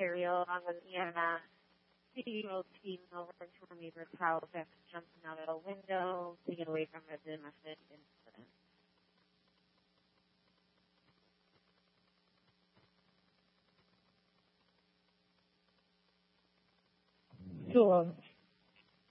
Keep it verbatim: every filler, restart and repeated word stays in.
material along with Iana. Three-year-old teen over to her neighbor's house after jumping out of a window to get away from a domestic